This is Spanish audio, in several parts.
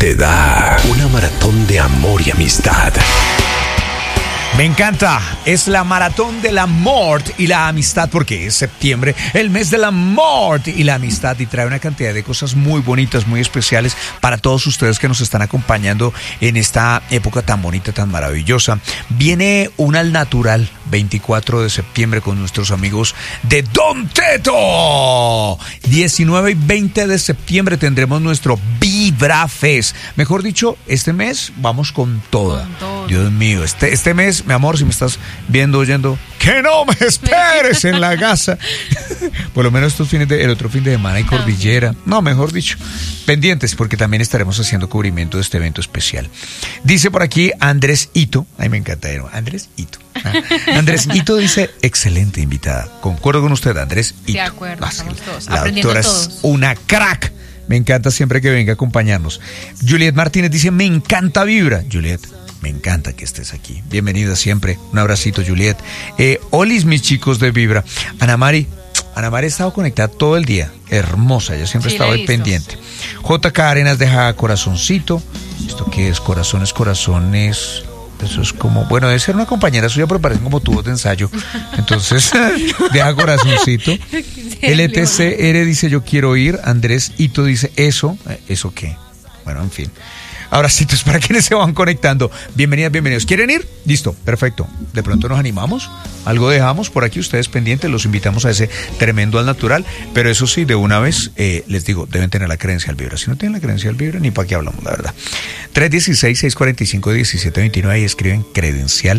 te da una maratón de amor y amistad. Me encanta, es la maratón del amor y la amistad porque es septiembre, el mes del amor y la amistad, y trae una cantidad de cosas muy bonitas, muy especiales para todos ustedes que nos están acompañando en esta época tan bonita, tan maravillosa. Viene un Al Natural, 24 de septiembre, con nuestros amigos de Don Teto. 19 y 20 de septiembre tendremos nuestro Vibra Fest. Mejor dicho, este mes vamos con toda. Con todo. Dios mío, este mes, mi amor, si me estás viendo, oyendo, que no me esperes en la casa. Por lo menos el otro fin de semana hay cordillera. No, mejor dicho, pendientes, porque también estaremos haciendo cubrimiento de este evento especial. Dice por aquí Andrés Ito. Ay, me encanta, Andrés Ito. Andrés Ito dice, excelente invitada. Concuerdo con usted, Andrés Ito. De acuerdo, estamos todos la aprendiendo doctora todos. Es una crack. Me encanta siempre que venga a acompañarnos. Juliet Martínez dice, me encanta Vibra. Juliet, me encanta que estés aquí. Bienvenida siempre. Un abracito, Juliet. Olis, mis chicos de Vibra. Ana Mari ha estado conectada todo el día. Hermosa, ella siempre ha estado ahí pendiente. JK Arenas deja corazoncito. ¿Esto qué es? Corazones. Eso es como, bueno, debe ser una compañera suya, pero parecen como tubos de ensayo. Entonces, deja corazoncito. LTCR dice, yo quiero ir. Andrés Ito dice, ¿eso qué? Bueno, en fin. Abracitos para quienes se van conectando. Bienvenidas, bienvenidos. ¿Quieren ir? Listo, perfecto. De pronto nos animamos, algo dejamos por aquí, ustedes pendientes, los invitamos a ese tremendo Al Natural, pero eso sí, de una vez, les digo, deben tener la credencial Vibra. Si no tienen la credencial Vibra, ni para qué hablamos, la verdad. 316-645-1729, ahí escriben credencial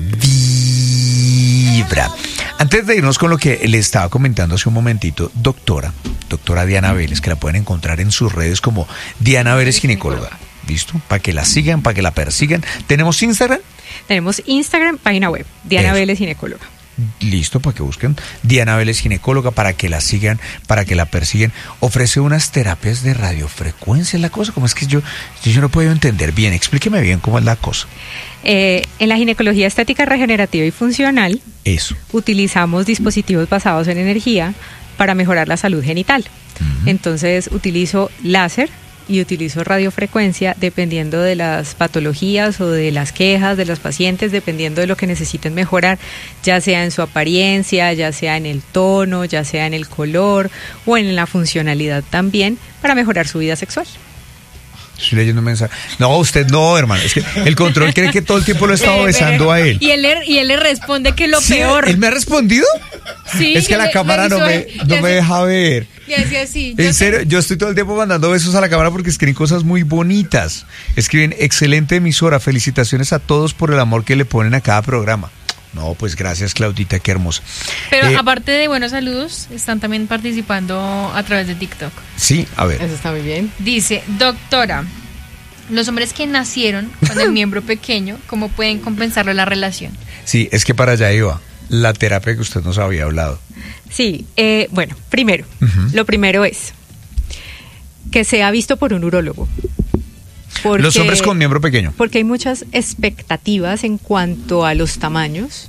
Vibra. Antes de irnos con lo que le estaba comentando hace un momentito, doctora Diana Vélez, que la pueden encontrar en sus redes como Diana Vélez Ginecóloga. ¿Listo? Para que la sigan, para que la persigan. ¿Tenemos Instagram? Tenemos Instagram, página web, Diana Vélez Ginecóloga. Listo, para que busquen Diana Vélez Ginecóloga, para que la sigan, para que la persiguen. Ofrece unas terapias de radiofrecuencia, la cosa. ¿Cómo es que yo no puedo entender bien? Explíqueme bien cómo es la cosa. En la ginecología estética regenerativa y funcional, utilizamos dispositivos basados en energía para mejorar la salud genital. Entonces utilizo láser y utilizo radiofrecuencia dependiendo de las patologías o de las quejas de los pacientes, dependiendo de lo que necesiten mejorar, ya sea en su apariencia, ya sea en el tono, ya sea en el color o en la funcionalidad también, para mejorar su vida sexual. Estoy leyendo un mensaje. No, usted no, hermano. Es que el control cree que todo el tiempo lo he estado besando a él. Y él le responde que lo peor. ¿Él me ha respondido? Sí. Es que la cámara no me deja ver. Y así, así. En serio, yo estoy todo el tiempo mandando besos a la cámara porque escriben cosas muy bonitas. Escriben, excelente emisora, felicitaciones a todos por el amor que le ponen a cada programa. No, pues gracias, Claudita, qué hermosa. Pero aparte de buenos saludos, están también participando a través de TikTok. Sí, a ver. Eso está muy bien. Dice, doctora, los hombres que nacieron con el miembro pequeño, ¿cómo pueden compensarlo la relación? Sí, es que para allá iba. La terapia que usted nos había hablado. Sí, bueno, primero, lo primero es que sea visto por un urólogo. Los hombres con miembro pequeño. Porque hay muchas expectativas en cuanto a los tamaños.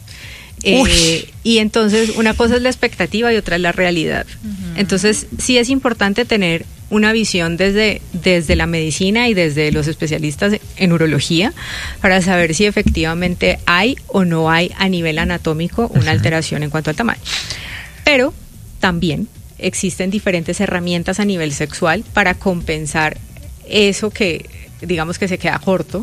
Y entonces una cosa es la expectativa y otra es la realidad. Entonces sí es importante tener una visión desde la medicina y desde los especialistas en urología para saber si efectivamente hay o no hay a nivel anatómico una alteración en cuanto al tamaño. Pero también existen diferentes herramientas a nivel sexual para compensar eso que digamos que se queda corto.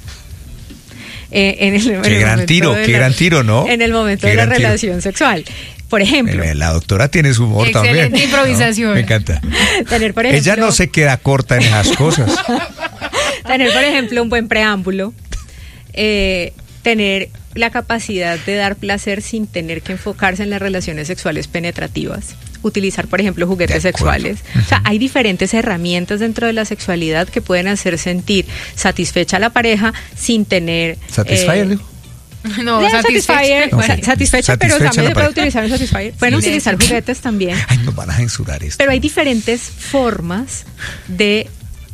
Qué gran tiro, ¿no? En el momento de la relación sexual. Por ejemplo. La doctora tiene su humor también. Excelente improvisación. ¿No? Me encanta. Tener, por ejemplo, ella no se queda corta en esas cosas. Tener, por ejemplo, un buen preámbulo. Tener la capacidad de dar placer sin tener que enfocarse en las relaciones sexuales penetrativas. Utilizar, por ejemplo, juguetes sexuales. O sea, hay diferentes herramientas dentro de la sexualidad que pueden hacer sentir satisfecha a la pareja sin tener... ¿Satisfyer, digo? No, satisfecha, pero también se puede utilizar un satisfier. Pueden utilizar juguetes también. Ay, nos van a censurar esto. Pero hay diferentes formas de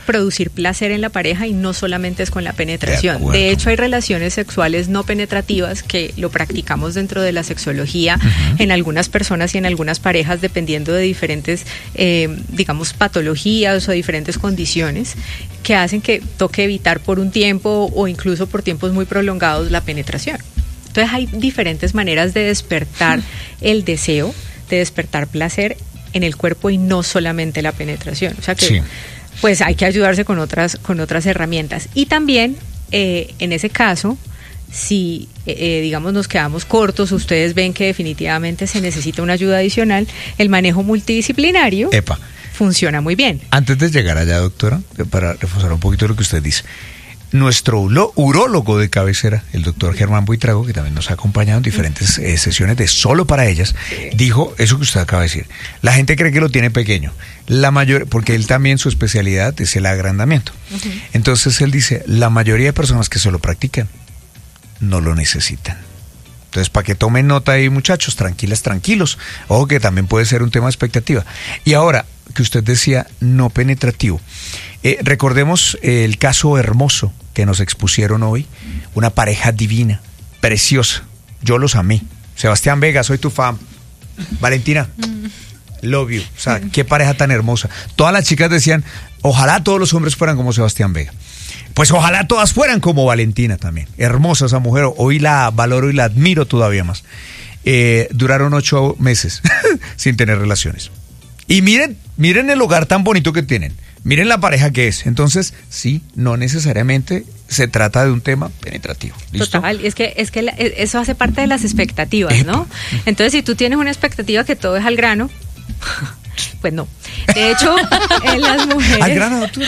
producir placer en la pareja y no solamente es con la penetración. De hecho, hay relaciones sexuales no penetrativas que lo practicamos dentro de la sexología en algunas personas y en algunas parejas, dependiendo de diferentes, digamos, patologías o diferentes condiciones que hacen que toque evitar por un tiempo o incluso por tiempos muy prolongados la penetración. Entonces hay diferentes maneras de despertar el deseo, de despertar placer en el cuerpo y no solamente la penetración. O sea que pues hay que ayudarse con otras herramientas. Y también en ese caso, si digamos nos quedamos cortos, ustedes ven que definitivamente se necesita una ayuda adicional, el manejo multidisciplinario funciona muy bien. Antes de llegar allá, doctora, para reforzar un poquito lo que usted dice, nuestro urólogo de cabecera, el doctor Germán Buitrago, que también nos ha acompañado en diferentes sesiones de solo para ellas, dijo eso que usted acaba de decir. La gente cree que lo tiene pequeño. Porque él también su especialidad es el agrandamiento. Entonces él dice, la mayoría de personas que se lo practican no lo necesitan. Entonces, para que tomen nota ahí, muchachos, tranquilos. Ojo que también puede ser un tema de expectativa. Y ahora, que usted decía no penetrativo. Recordemos el caso hermoso que nos expusieron hoy, una pareja divina, preciosa, yo los amé. Sebastián Vega, soy tu fan. Valentina, love you. O sea, qué pareja tan hermosa. Todas las chicas decían, ojalá todos los hombres fueran como Sebastián Vega. Pues ojalá todas fueran como Valentina también. Hermosa esa mujer, hoy la valoro y la admiro todavía más. Duraron 8 meses sin tener relaciones. Y miren el hogar tan bonito que tienen. Miren la pareja que es. Entonces, sí, no necesariamente se trata de un tema penetrativo. ¿Listo? Total, es que eso hace parte de las expectativas, ¿no? Entonces, si tú tienes una expectativa que todo es al grano, pues no. De hecho, en las mujeres... Al grano, doctora.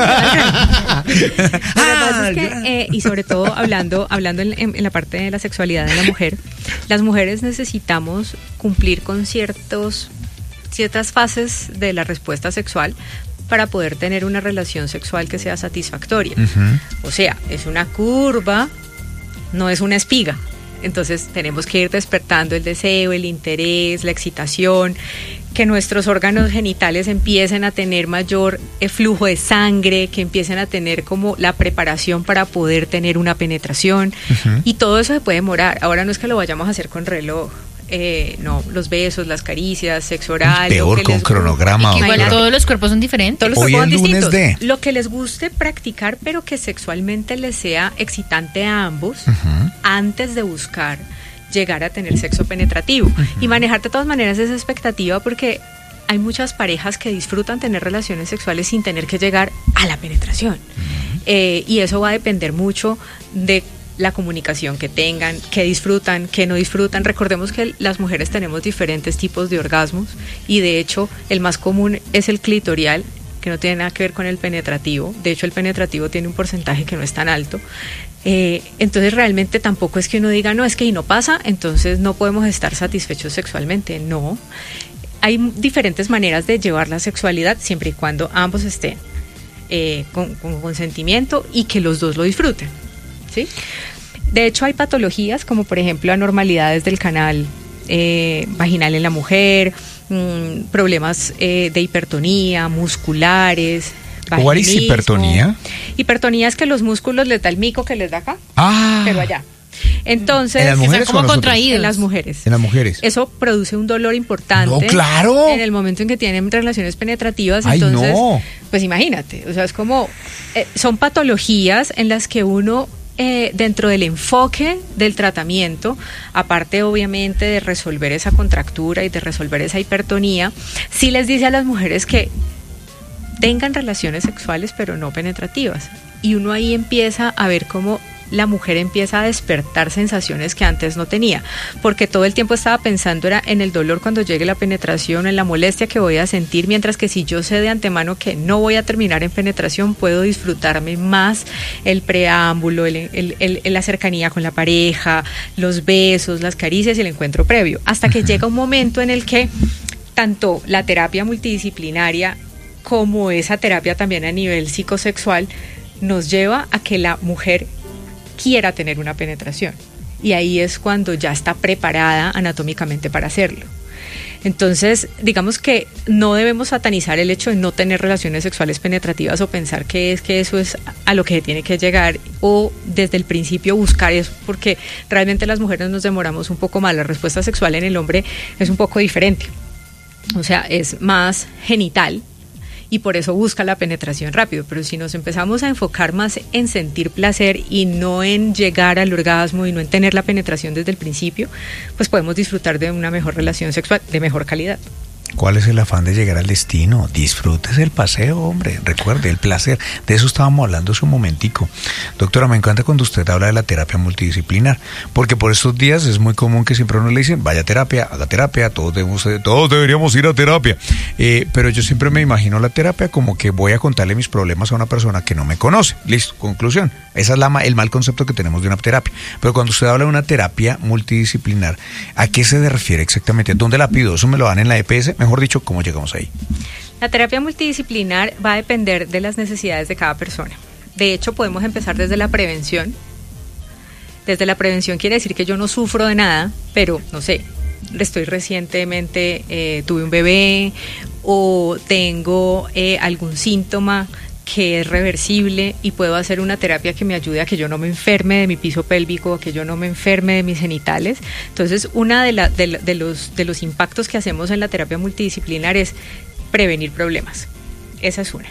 Lo que pasa es que, y sobre todo hablando en la parte de la sexualidad de la mujer, las mujeres necesitamos cumplir con ciertas fases de la respuesta sexual para poder tener una relación sexual que sea satisfactoria. O sea, es una curva, no es una espiga. Entonces tenemos que ir despertando el deseo, el interés, la excitación, que nuestros órganos genitales empiecen a tener mayor flujo de sangre, que empiecen a tener como la preparación para poder tener una penetración. Y todo eso se puede demorar. Ahora no es que lo vayamos a hacer con reloj. No, los besos, las caricias, sexo oral. Peor con cronograma. Igual todos los cuerpos son diferentes. Todos los Hoy cuerpos el son lunes distintos. Lo que les guste practicar, pero que sexualmente les sea excitante a ambos, antes de buscar llegar a tener sexo penetrativo. Y manejar de todas maneras esa expectativa, porque hay muchas parejas que disfrutan tener relaciones sexuales sin tener que llegar a la penetración. Y eso va a depender mucho de la comunicación que tengan, que disfrutan, que no disfrutan. Recordemos que las mujeres tenemos diferentes tipos de orgasmos y de hecho el más común es el clitorial, que no tiene nada que ver con el penetrativo. De hecho el penetrativo tiene un porcentaje que no es tan alto. Entonces realmente tampoco es que uno diga, no, es que y no pasa, entonces no podemos estar satisfechos sexualmente. No, hay diferentes maneras de llevar la sexualidad siempre y cuando ambos estén con consentimiento y que los dos lo disfruten, ¿sí? De hecho hay patologías como por ejemplo anormalidades del canal vaginal en la mujer, problemas de hipertonía, musculares. ¿Cuál es hipertonía? Hipertonía es que los músculos les da el mico que les da acá, pero allá. Entonces, ¿en las mujeres como contraídos? En las mujeres. En las mujeres. Eso produce un dolor importante. No, claro. En el momento en que tienen relaciones penetrativas. Ay, entonces, no. Pues imagínate, o sea, es como son patologías en las que uno dentro del enfoque del tratamiento, aparte obviamente de resolver esa contractura y de resolver esa hipertonía, sí les dice a las mujeres que tengan relaciones sexuales pero no penetrativas. Y uno ahí empieza a ver cómo la mujer empieza a despertar sensaciones que antes no tenía, porque todo el tiempo estaba pensando era en el dolor cuando llegue la penetración, en la molestia que voy a sentir, mientras que si yo sé de antemano que no voy a terminar en penetración, puedo disfrutarme más el preámbulo, la cercanía con la pareja, los besos, las caricias y el encuentro previo, hasta que llega un momento en el que tanto la terapia multidisciplinaria como esa terapia también a nivel psicosexual nos lleva a que la mujer quiera tener una penetración, y ahí es cuando ya está preparada anatómicamente para hacerlo. Entonces, digamos que no debemos satanizar el hecho de no tener relaciones sexuales penetrativas o pensar que eso es a lo que se tiene que llegar, o desde el principio buscar eso, porque realmente las mujeres nos demoramos un poco más. La respuesta sexual en el hombre es un poco diferente, o sea, es más genital, y por eso busca la penetración rápido. Pero si nos empezamos a enfocar más en sentir placer y no en llegar al orgasmo y no en tener la penetración desde el principio, pues podemos disfrutar de una mejor relación sexual de mejor calidad. ¿Cuál es el afán de llegar al destino? Disfrútese el paseo, hombre. Recuerde, el placer. De eso estábamos hablando hace un momentico. Doctora, me encanta cuando usted habla de la terapia multidisciplinar, porque por estos días es muy común que siempre a uno le dicen, vaya a terapia, haga terapia, todos deberíamos ir a terapia. Pero yo siempre me imagino la terapia como que voy a contarle mis problemas a una persona que no me conoce. Listo, conclusión. Esa es el mal concepto que tenemos de una terapia. Pero cuando usted habla de una terapia multidisciplinar, ¿a qué se refiere exactamente? ¿Dónde la pido? ¿Eso me lo dan en la EPS? Mejor dicho, ¿cómo llegamos ahí? La terapia multidisciplinar va a depender de las necesidades de cada persona. De hecho, podemos empezar desde la prevención. Desde la prevención quiere decir que yo no sufro de nada, pero, no sé, recientemente tuve un bebé o tengo algún síntoma que es reversible y puedo hacer una terapia que me ayude a que yo no me enferme de mi piso pélvico, a que yo no me enferme de mis genitales. Entonces, una de los impactos que hacemos en la terapia multidisciplinar es prevenir problemas. Esa es una.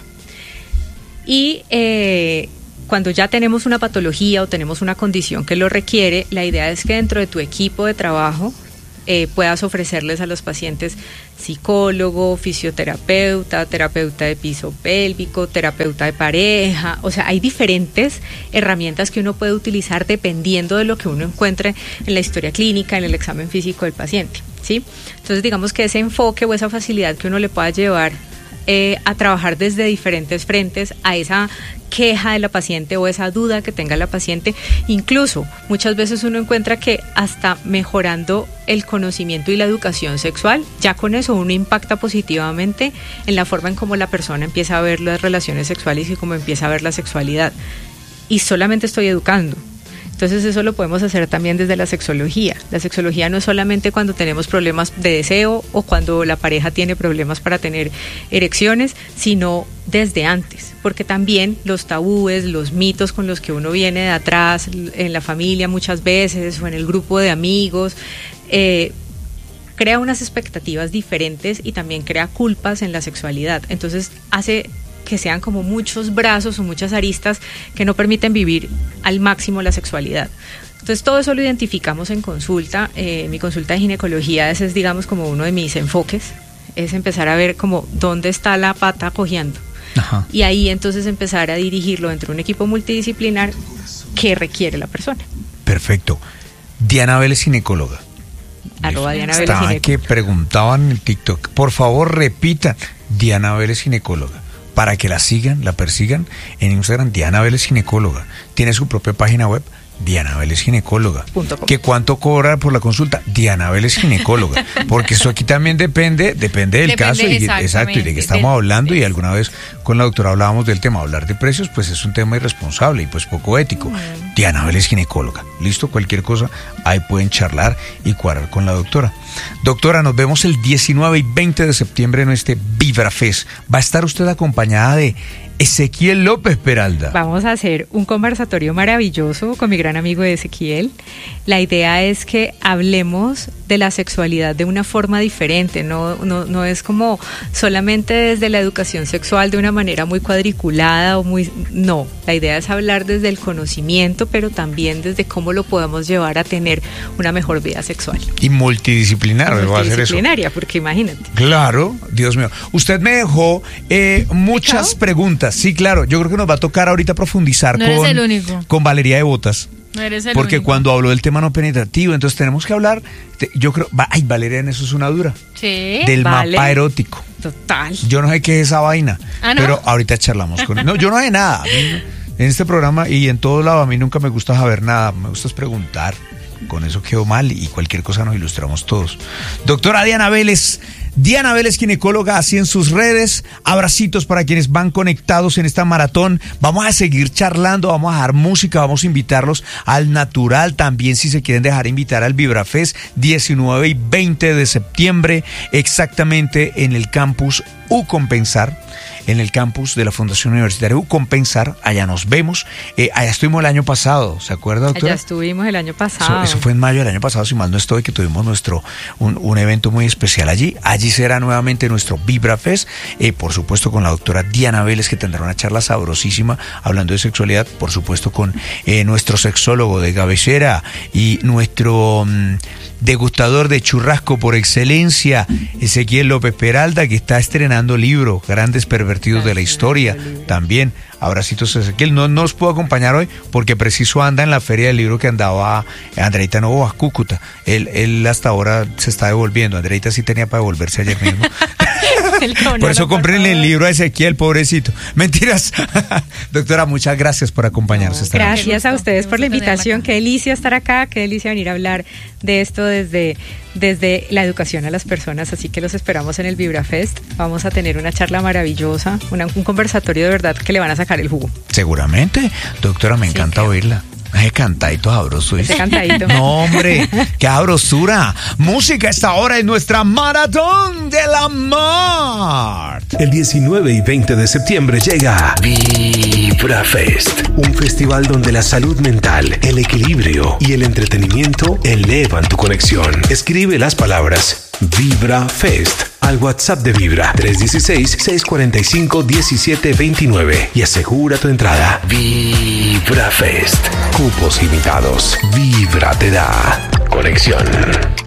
Y cuando ya tenemos una patología o tenemos una condición que lo requiere, la idea es que dentro de tu equipo de trabajo puedas ofrecerles a los pacientes psicólogo, fisioterapeuta, terapeuta de piso pélvico, terapeuta de pareja. O sea, hay diferentes herramientas que uno puede utilizar dependiendo de lo que uno encuentre en la historia clínica, en el examen físico del paciente, ¿sí? Entonces, digamos que ese enfoque o esa facilidad que uno le pueda llevar a trabajar desde diferentes frentes a esa queja de la paciente o esa duda que tenga la paciente. Incluso muchas veces uno encuentra que hasta mejorando el conocimiento y la educación sexual, ya con eso uno impacta positivamente en la forma en cómo la persona empieza a ver las relaciones sexuales y cómo empieza a ver la sexualidad. Y solamente estoy educando. Entonces eso lo podemos hacer también desde la sexología. La sexología no es solamente cuando tenemos problemas de deseo o cuando la pareja tiene problemas para tener erecciones, sino desde antes, porque también los tabúes, los mitos con los que uno viene de atrás, en la familia muchas veces o en el grupo de amigos, crea unas expectativas diferentes y también crea culpas en la sexualidad. Entonces hace que sean como muchos brazos o muchas aristas que no permiten vivir al máximo la sexualidad. Entonces todo eso lo identificamos en consulta. Mi consulta de ginecología ese es, digamos, como uno de mis enfoques, es empezar a ver como dónde está la pata cojeando. Ajá. Y ahí entonces empezar a dirigirlo dentro de un equipo multidisciplinar que requiere la persona. Perfecto. Diana Vélez, ginecóloga. @ Diana Vélez, ginecóloga. Que preguntaban en el TikTok. Por favor, repita, Diana Vélez, ginecóloga, para que la sigan, la persigan en Instagram. Diana Vélez, ginecóloga. Tiene su propia página web, Diana Vélez, ginecóloga. ¿Que cuánto cobra por la consulta? Diana Vélez, ginecóloga. Porque esto aquí también depende del caso y, exacto, y de qué estamos hablando. Y alguna vez con la doctora hablábamos del tema. Hablar de precios, pues es un tema irresponsable y pues poco ético. Diana Vélez, ginecóloga. Listo, cualquier cosa, ahí pueden charlar y cuadrar con la doctora. Doctora, nos vemos el 19 y 20 de septiembre en este VibraFest. Va a estar usted acompañada de Ezequiel López Peralta. Vamos a hacer un conversatorio maravilloso con mi gran amigo Ezequiel. La idea es que hablemos de la sexualidad de una forma diferente, no es como solamente desde la educación sexual de una manera muy cuadriculada o muy... No, la idea es hablar desde el conocimiento, pero también desde cómo lo podemos llevar a tener una mejor vida sexual. Y multidisciplinar, va a hacer eso. Multidisciplinaria, porque imagínate. Claro, Dios mío. Usted me dejó muchas preguntas. Sí, claro, yo creo que nos va a tocar ahorita profundizar con Valeria de Botas. No eres el porque único. Cuando habló del tema no penetrativo, entonces tenemos que hablar, yo creo, Valeria, en eso es una dura. Sí, del mapa erótico. Total. Yo no sé qué es esa vaina, ¿no? Pero ahorita charlamos con él. No, yo no sé nada. En este programa y en todo lado a mí nunca me gusta saber nada, me gusta es preguntar. Con eso quedó mal y cualquier cosa nos ilustramos todos. Doctora Diana Vélez, Diana Vélez, ginecóloga, así en sus redes. Abracitos para quienes van conectados en esta maratón. Vamos a seguir charlando, vamos a dar música, vamos a invitarlos al natural. También si se quieren dejar invitar al VibraFest 19 y 20 de septiembre, exactamente en el campus Ucompensar, en el campus de la Fundación Universitaria Ucompensar. Allá nos vemos. Allá estuvimos el año pasado, ¿se acuerda, doctora? Allá estuvimos el año pasado. Eso fue en mayo del año pasado, si mal no estoy, que tuvimos un evento muy especial allí. Allí será nuevamente nuestro VibraFest, por supuesto con la doctora Diana Vélez, que tendrá una charla sabrosísima hablando de sexualidad, por supuesto con nuestro sexólogo de cabecera y nuestro degustador de churrasco por excelencia, Ezequiel López Peralta, que está estrenando libro, Grandes Pervertidos de la Historia. También, abracitos a Ezequiel. No nos pudo acompañar hoy porque preciso anda en la feria del libro que andaba Andreita Novo a Cúcuta. Él hasta ahora se está devolviendo. Andreita sí tenía para devolverse ayer mismo. Por eso comprenle el libro a Ezequiel, pobrecito. Mentiras. Doctora, muchas gracias por acompañarnos esta noche. Gracias a ustedes por la invitación. Qué delicia estar acá, qué delicia venir a hablar de esto desde la educación a las personas. Así que los esperamos en el VibraFest. Vamos a tener una charla maravillosa, un conversatorio de verdad que le van a sacar el jugo. Seguramente. Doctora, me encanta oírla. Ese cantadito sabroso. Ese cantadito. No, hombre, qué sabrosura. Música a esta hora en nuestra Maratón de la Mart. El 19 y 20 de septiembre llega VibraFest, un festival donde la salud mental, el equilibrio y el entretenimiento elevan tu conexión. Escribe las palabras VibraFest al WhatsApp de Vibra 316-645-1729 y asegura tu entrada. VibraFest. Cupos limitados. Vibra te da conexión.